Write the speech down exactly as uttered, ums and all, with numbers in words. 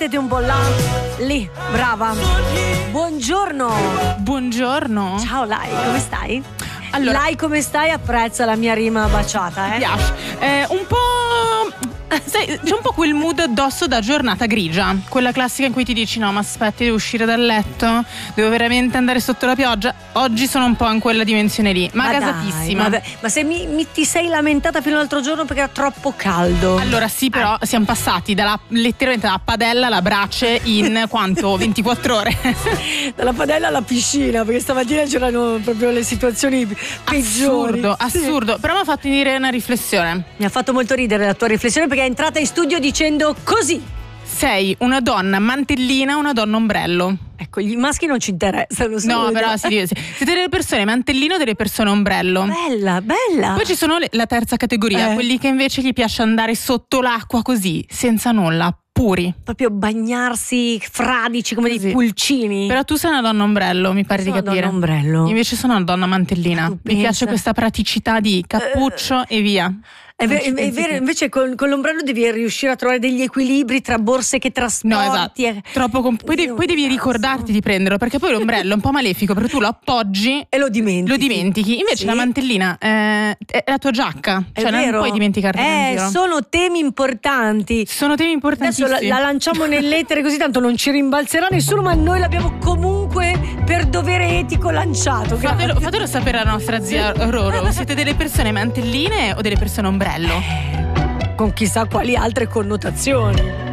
mettete un po' là, lì, brava. Buongiorno. Buongiorno. Ciao Lai, come stai? Allora, Lai, come stai? Apprezza la mia rima baciata, eh? mi piace. Eh, un po'. Sai, c'è un po' quel mood addosso da giornata grigia, quella classica in cui ti dici no ma aspetti, devo uscire dal letto, devo veramente andare sotto la pioggia. Oggi sono un po' in quella dimensione lì, ma, ma gasatissima. Dai, ma se mi, mi ti sei lamentata fino all'altro giorno perché era troppo caldo. Allora sì, però eh. siamo passati dalla, letteralmente dalla padella alla brace in quanto? ventiquattro ore. Dalla padella alla piscina, perché stamattina c'erano proprio le situazioni peggiori. Assurdo, sì. assurdo, però mi ha fatto venire una riflessione. Mi ha fatto molto ridere la tua riflessione, perché è entrata in studio dicendo così: sei una donna mantellina, una donna ombrello. Ecco, gli maschi non ci interessano. No, però sì, sì. Siete delle persone mantellino o delle persone ombrello? Bella, bella. Poi ci sono le, la terza categoria, eh. quelli che invece gli piace andare sotto l'acqua così, senza nulla, puri. Proprio bagnarsi fradici come Così. dei pulcini. Però tu sei una donna ombrello, mi pare sono di capire. Una donna ombrello. Invece sono una donna mantellina. Mi pensa. piace questa praticità di cappuccio uh, e via. È vero, è vero, invece con, con l'ombrello devi riuscire a trovare degli equilibri tra borse che trasporti. No, esatto. E... Troppo comp- poi, devi, poi devi ricordarti di prenderlo, perché poi l'ombrello è un po' malefico, perché tu lo appoggi e lo dimentichi. Lo dimentichi. Invece sì. La mantellina eh, è la tua giacca, è cioè vero. Non puoi dimenticarti. Eh, sono temi importanti. Sono temi importantissimi. Adesso la, la lanciamo nell'etere così tanto non ci rimbalzerà nessuno, ma noi l'abbiamo comunque per dovere etico lanciato. Fatelo, fatelo sapere alla nostra zia Roro. Siete delle persone mantelline o delle persone ombrello? Con chissà quali altre connotazioni.